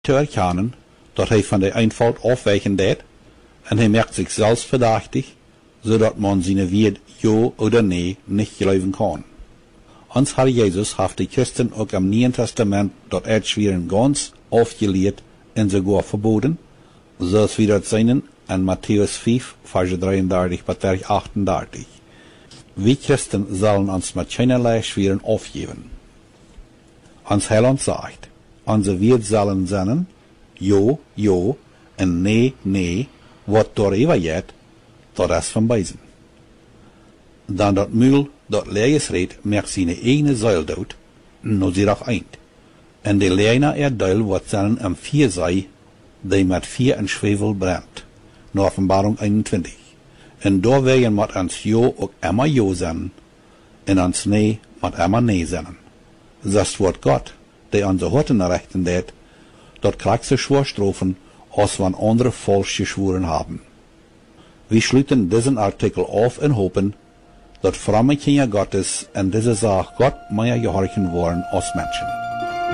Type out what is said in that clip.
te erkennen dat hij van de eenvoud afwijken deed, en hij maakt zich zelfs verdachtig, zodat man zijn Wort ja oder nee nicht geloven kan. Ons Herr Jesus heeft de Christen ook im Neuen Testament dat Uitschweren ganz aufgeleerd en sogar verboten, zoals we dat zien in Matthäus 5, Verse 33 bis 38. Wir Christen sollen uns mit keinerlei Schweren aufgeben. Ons Heiland sagt, onze Wort sollen zijn, jo, jo, en nee, nee, wat daarover gaat, dat is van beiden. Dan dat muil dat leeg reed, merkt zijn eigen zuil dood, no sie doch eind. En de leine duil wat zijn 4 zij, die met 4 en Schwefel brandt, naar Offenbarung 21. En daar wegen moet ons jo ook immer jo zijn, en ons nee moet immer nee zijn. Das wordt God, die onze Horten rechten deed, dat krijgt ze Schworstrofen, als we andere falsch geschworen haben. Wir schließen diesen Artikel auf und hoffen, dass fromme Kinder Gottes in dieser Sache Gott mehr gehorchen wollen als Menschen.